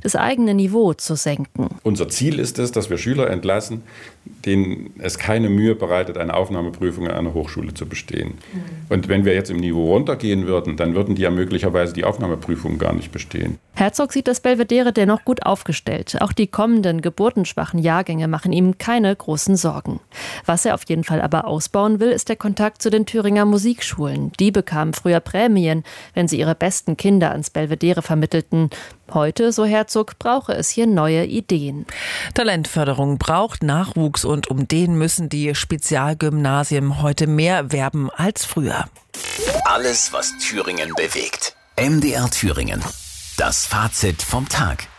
das eigene Niveau zu senken. Unser Ziel ist es, dass wir Schüler entlassen, denen es keine Mühe bereitet, eine Aufnahmeprüfung an einer Hochschule zu bestehen. Und wenn wir jetzt im Niveau runtergehen würden, dann würden die ja möglicherweise die Aufnahmeprüfung gar nicht bestehen. Herzog sieht das Belvedere dennoch gut aufgestellt. Auch die kommenden geburtenschwachen Jahrgänge machen ihm keine großen Sorgen. Was er auf jeden Fall aber ausbauen will, ist der Kontakt zu den Thüringer Musikschulen. Die bekamen früher Prämien, wenn sie ihre besten Kinder ans Belvedere vermittelten. Heute, so Herzog, brauche es hier neue Ideen. Talentförderung braucht Nachwuchs und um den müssen die Spezialgymnasien heute mehr werben als früher. Alles, was Thüringen bewegt. MDR Thüringen. Das Fazit vom Tag.